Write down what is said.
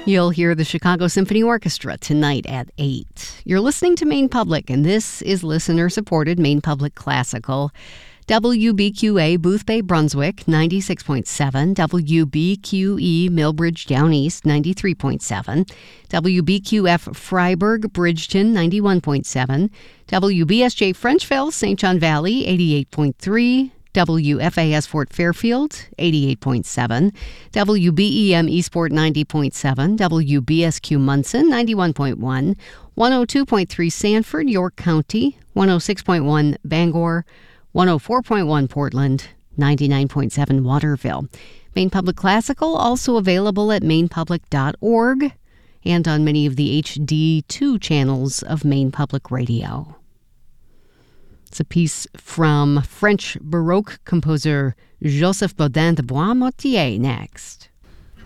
You'll hear the Chicago Symphony Orchestra tonight at 8. You're listening to Maine Public, and this is listener-supported Maine Public Classical. WBQA Boothbay, Brunswick, 96.7. WBQE Millbridge Down East, 93.7. WBQF Freiburg, Bridgeton, 91.7. WBSJ Frenchville, St. John Valley, 88.3. WFAS Fort Fairfield, 88.7. WBEM Eastport, 90.7. WBSQ Munson, 91.1. 102.3 Sanford, York County, 106.1 Bangor, 104.1 Portland, 99.7 Waterville. Maine Public Classical also available at mainepublic.org and on many of the HD2 channels of Maine Public Radio. It's a piece from French Baroque composer Joseph Bodin de Boismotier next.